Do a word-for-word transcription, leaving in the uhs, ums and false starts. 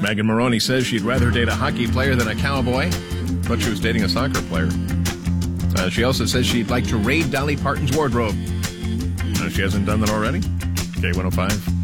Megan Moroney says she'd rather date a hockey player than a cowboy. Thought she was dating a soccer player. Uh, she also says she'd like to raid Dolly Parton's wardrobe. Uh, she hasn't done that already. K one oh five.